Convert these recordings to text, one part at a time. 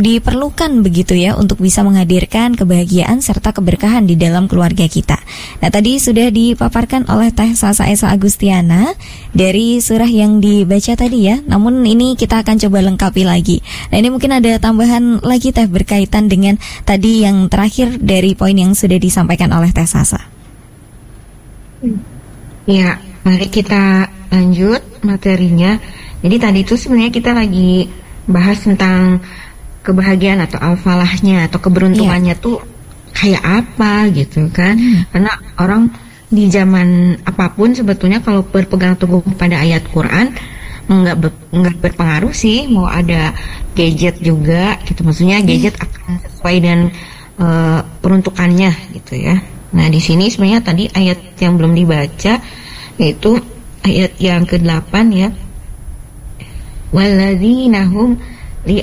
diperlukan begitu ya untuk bisa menghadirkan kebahagiaan serta keberkahan di dalam keluarga kita. Nah, tadi sudah dipaparkan oleh Teh Sasa Esa Agustiana dari surah yang dibaca tadi ya. Namun ini kita akan coba lengkapi lagi. Nah, ini mungkin ada tambahan lagi Teh berkaitan dengan tadi yang terakhir dari poin yang sudah disampaikan oleh Teh Sasa. Ya, mari kita lanjut materinya. Jadi tadi itu sebenarnya kita lagi bahas tentang kebahagiaan atau al-falahnya atau keberuntungannya tuh kayak apa gitu kan. Karena orang di zaman apapun sebetulnya kalau berpegang teguh pada ayat Quran nggak berpengaruh sih mau ada gadget juga gitu. Maksudnya gadget akan sesuai dengan peruntukannya gitu ya. Nah di sini sebenarnya tadi ayat yang belum dibaca yaitu ayat yang ke-8 ya. Walladzina hum li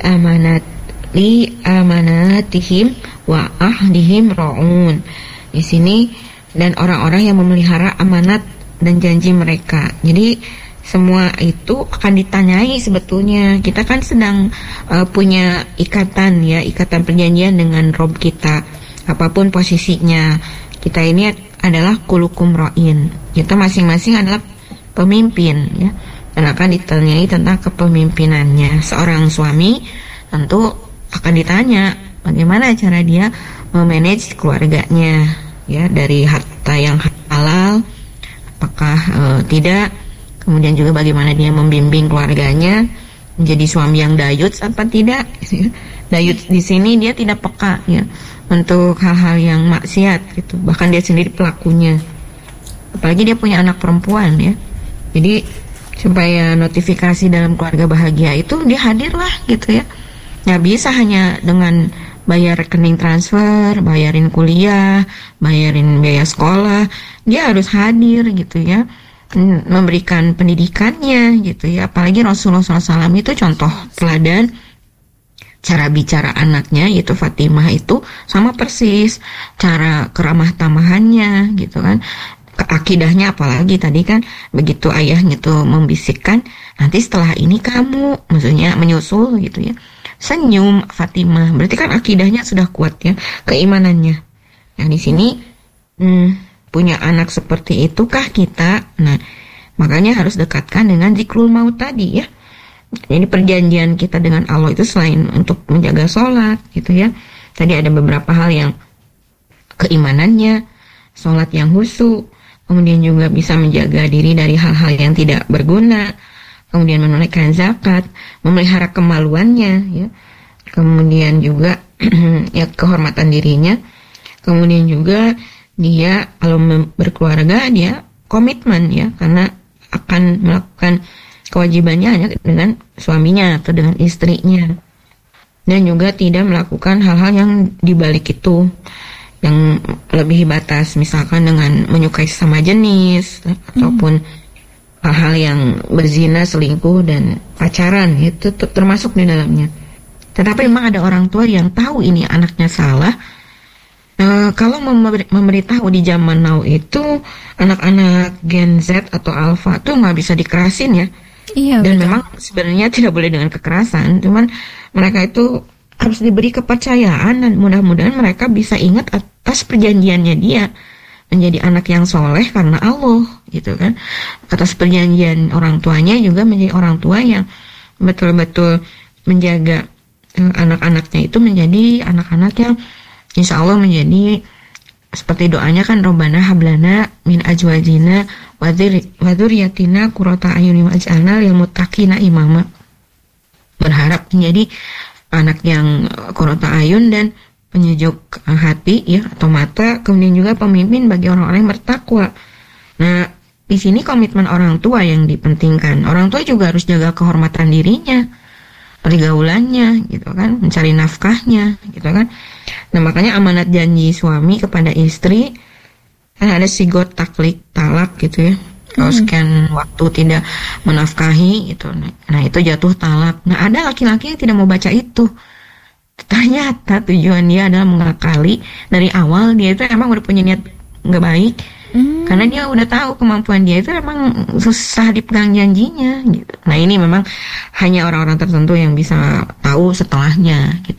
amanatihim wa ahdihim ra'un. Di sini dan orang-orang yang memelihara amanat dan janji mereka. Jadi semua itu akan ditanyai sebetulnya. Kita kan sedang punya ikatan ya, ikatan perjanjian dengan Rob kita. Apapun posisinya, kita ini adalah kulukum ra'in. Kita masing-masing adalah pemimpin ya. Dan akan ditanyai tentang kepemimpinannya. Seorang suami tentu akan ditanya bagaimana cara dia memanage keluarganya ya, dari harta yang halal apakah tidak, kemudian juga bagaimana dia membimbing keluarganya menjadi suami yang dayut apa tidak. Dayut di sini dia tidak peka ya untuk hal-hal yang maksiat gitu, bahkan dia sendiri pelakunya, apalagi dia punya anak perempuan ya. Jadi supaya notifikasi dalam keluarga bahagia itu dia hadirlah gitu ya. Nggak bisa hanya dengan bayar rekening transfer, bayarin kuliah, bayarin biaya sekolah. Dia harus hadir gitu ya, memberikan pendidikannya gitu ya. Apalagi Rasulullah SAW itu contoh teladan cara bicara anaknya, yaitu Fatimah itu sama persis cara keramah tamahannya gitu kan. Akidahnya apalagi tadi kan begitu ayahnya tuh membisikkan nanti setelah ini kamu, maksudnya menyusul gitu ya, senyum Fatimah, berarti kan akidahnya sudah kuat ya, keimanannya. Nah di sini punya anak seperti itukah kita? Nah makanya harus dekatkan dengan zikrul maut tadi ya. Jadi perjanjian kita dengan Allah itu selain untuk menjaga sholat gitu ya, tadi ada beberapa hal yang keimanannya, sholat yang khusyuk, kemudian juga bisa menjaga diri dari hal-hal yang tidak berguna, kemudian menunaikan zakat, memelihara kemaluannya ya, kemudian juga ya kehormatan dirinya, kemudian juga dia kalau berkeluarga dia komitmen ya, karena akan melakukan kewajibannya hanya dengan suaminya atau dengan istrinya, dan juga tidak melakukan hal-hal yang dibalik itu yang lebih batas, misalkan dengan menyukai sesama jenis ataupun hal-hal yang berzina, selingkuh dan pacaran itu termasuk di dalamnya. Tetapi memang ada orang tua yang tahu ini anaknya salah. Kalau memberitahu di zaman now itu anak-anak Gen Z atau Alpha tuh nggak bisa dikerasin ya. Iya, dan betul. memang sebenarnya tidak boleh dengan kekerasan, cuman mereka itu harus diberi kepercayaan dan mudah-mudahan mereka bisa ingat atas perjanjiannya dia menjadi anak yang soleh karena Allah gitu kan. Atas perjanjian orang tuanya juga menjadi orang tua yang betul-betul menjaga anak-anaknya itu menjadi anak-anak yang insya Allah menjadi seperti doanya kan, Robbana hablana min ajwajina wa dzurriyyatina qurrata a'yunin waj'alna lil muttaqina imama. Berharap menjadi anak yang qurrata ayun dan penyejuk hati ya atau mata, kemudian juga pemimpin bagi orang-orang yang bertakwa. Nah, di sini komitmen orang tua yang dipentingkan. Orang tua juga harus jaga kehormatan dirinya, pergaulannya gitu kan, mencari nafkahnya gitu kan. Nah, makanya amanat janji suami kepada istri kan ada sigot taklik talak gitu ya. Kalau sekian waktu tidak menafkahi gitu, nah itu jatuh talak. Nah ada laki-laki yang tidak mau baca itu. Ternyata tujuan dia adalah mengakali dari awal, dia itu emang udah punya niat nggak baik. Karena dia udah tahu kemampuan dia itu emang susah dipegang janjinya gitu. Nah ini memang hanya orang-orang tertentu yang bisa tahu setelahnya gitu.